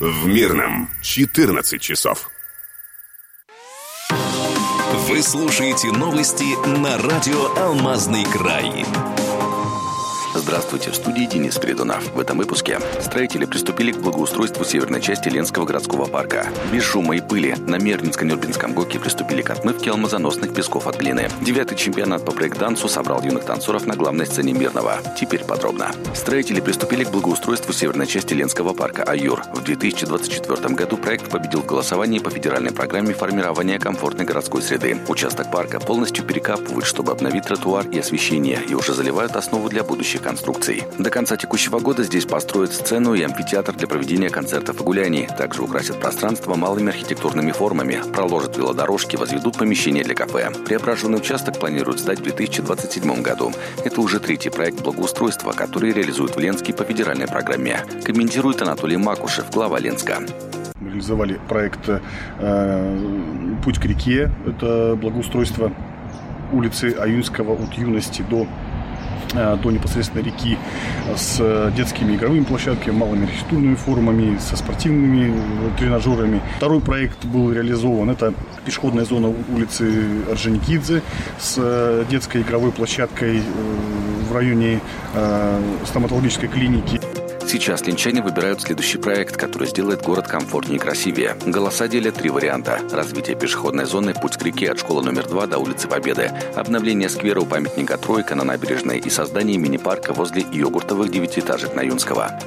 В Мирном 14 часов. Вы слушаете новости на радио «Алмазный край». Здравствуйте, в студии Денис Передунов. В этом выпуске строители приступили к благоустройству северной части Ленского городского парка. Без шума и пыли на Мернинско-Нюрнбергском ГОКе приступили к отмывке алмазоносных песков от глины. 9-й чемпионат по брейк-дансу собрал юных танцоров на главной сцене Мирного. Теперь подробно. Строители приступили к благоустройству северной части Ленского парка «Аюр». В 2024 году проект победил в голосовании по федеральной программе формирования комфортной городской среды. Участок парка полностью перекапывают, чтобы обновить тротуар и освещение, и уже заливают основу для будущих конструкций. До конца текущего года здесь построят сцену и амфитеатр для проведения концертов и гуляний. Также украсят пространство малыми архитектурными формами, проложат велодорожки, возведут помещения для кафе. Преображенный участок планируют сдать в 2027 году. Это уже третий проект благоустройства, который реализуют в Ленске по федеральной программе. Комментирует Анатолий Макушев, глава Ленска. Мы реализовали проект «Путь к реке». Это благоустройство улицы Аюнского от Юности до непосредственно реки с детскими игровыми площадками, малыми архитектурными формами, со спортивными тренажерами. Второй проект был реализован. Это пешеходная зона улицы Орджоникидзе с детской игровой площадкой в районе стоматологической клиники. Сейчас ленчане выбирают следующий проект, который сделает город комфортнее и красивее. Голоса делят 3 варианта. Развитие пешеходной зоны «Путь к реке» от школы номер 2 до улицы Победы. Обновление сквера у памятника «Тройка» на набережной и создание мини-парка возле йогуртовых 9-этажек на Юнского.